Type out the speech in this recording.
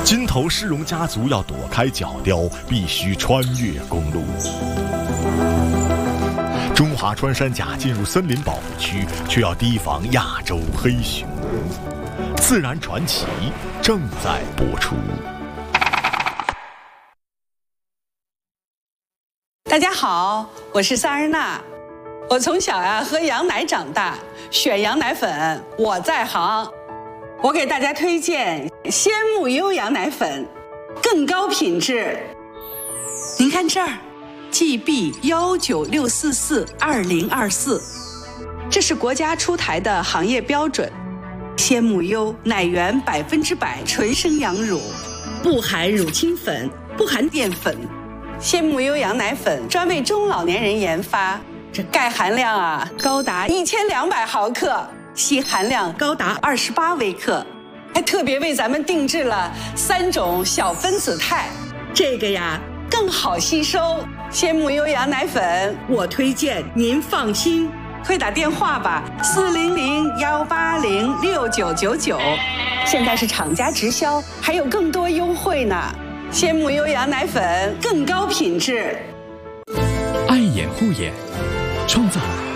金头狮龙家族要躲开角雕，必须穿越公路。中华穿山甲进入森林保护区，却要提防亚洲黑熊。自然传奇正在播出。 大家好，我是萨尔娜。我从小喝羊奶长大，选羊奶粉我在行。我给大家推荐鲜木优羊奶粉，更高品质。您看这儿 ，GB196442024，这是国家出台的行业标准。鲜木优奶源100%纯生羊乳，不含乳清粉，不含淀粉。鲜木优羊奶粉专为中老年人研发，这钙含量高达1200毫克。硒含量高达28微克，还特别为咱们定制了3种小分子肽，这个更好吸收。鲜木优羊奶粉，我推荐您放心，快打电话吧，400-180-6999，现在是厂家直销，还有更多优惠呢。鲜木优羊奶粉更高品质， 爱眼护眼，创造